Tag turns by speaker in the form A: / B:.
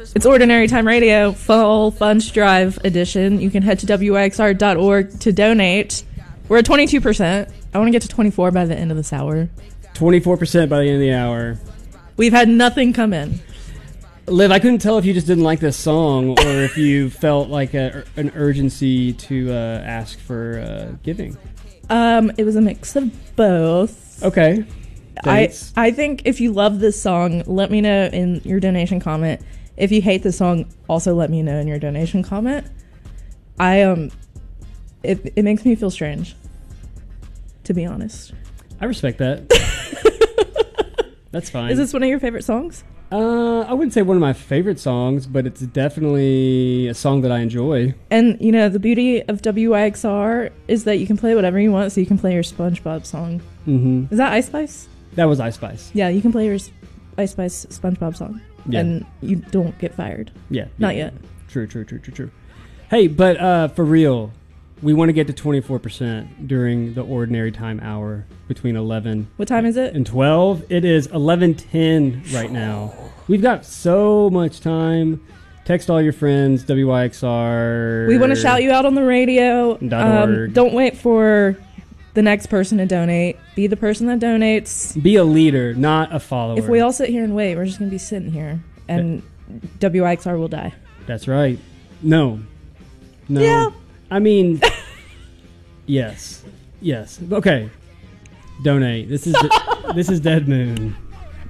A: It's Ordinary Time Radio, Fall Funds Drive edition. You can head to WYXR.org to donate. We're at 22%. I want to get to 24 by the end of this hour.
B: 24% by the end of the hour.
A: We've had nothing come in.
B: Liv, I couldn't tell if you just didn't like this song or if you felt like an urgency to ask for giving.
A: It was a mix of both.
B: Okay. Thanks.
A: I think if you love this song, let me know in your donation comment. If you hate the song, also let me know in your donation comment. It makes me feel strange, to be honest.
B: I respect that. That's fine.
A: Is this one of your favorite songs?
B: I wouldn't say one of my favorite songs, but it's definitely a song that I enjoy.
A: And, you know, the beauty of WYXR is that you can play whatever you want, so you can play your SpongeBob song.
B: Mm-hmm.
A: Is that Ice Spice?
B: That was Ice Spice.
A: Yeah, you can play your Ice Spice SpongeBob song.
B: Yeah.
A: And you don't get fired.
B: Yeah.
A: Not yet.
B: True. Hey, but for real, we want to get to 24% during the Ordinary Time hour between 11.
A: What time is it?
B: And 12. It is 11:10 right now. We've got so much time. Text all your friends, WYXR.
A: We want to shout you out on the radio.
B: .org.
A: Don't wait for the next person to donate. Be the person that donates.
B: Be a leader, not a follower.
A: If we all sit here and wait, we're just going to be sitting here. And WYXR will die.
B: That's right. No.
A: Yeah.
B: I mean, yes. Okay. Donate. This is Dead Moon.